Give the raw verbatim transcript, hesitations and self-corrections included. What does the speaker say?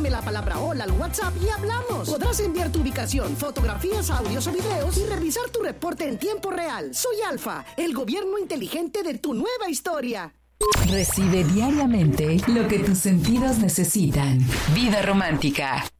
Escribe la palabra hola al WhatsApp y hablamos. Podrás enviar tu ubicación, fotografías, audios o videos y revisar tu reporte en tiempo real. Soy Alfa, el gobierno inteligente de tu nueva historia. Recibe diariamente lo que tus sentidos necesitan. Vida romántica.